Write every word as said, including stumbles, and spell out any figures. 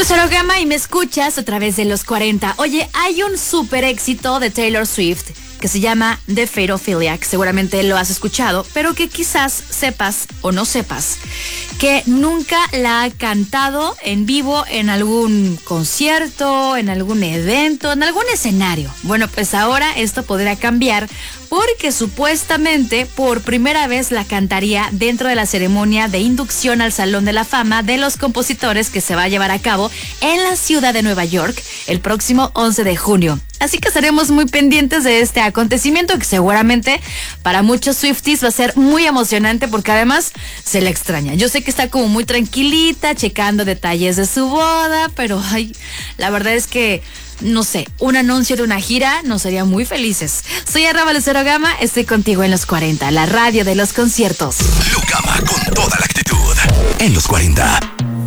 Lucero Gama y me escuchas a través de los cuarenta. Oye, hay un súper éxito de Taylor Swift que se llama The Fate of Ophelia, que seguramente lo has escuchado, pero que quizás sepas o no sepas que nunca la ha cantado en vivo en algún concierto, en algún evento, en algún escenario. Bueno, pues ahora esto podrá cambiar porque supuestamente por primera vez la cantaría dentro de la ceremonia de inducción al Salón de la Fama de los Compositores que se va a llevar a cabo en la ciudad de Nueva York el próximo once de junio. Así que estaremos muy pendientes de este acontecimiento que seguramente para muchos Swifties va a ser muy emocionante porque además se la extraña. Yo sé que está como muy tranquilita, checando detalles de su boda, pero ay, la verdad es que no sé, un anuncio de una gira nos haría muy felices. Soy arroba Lucero Gama, estoy contigo en los cuarenta, la radio de los conciertos. Lu Gama con toda la actitud en los cuarenta.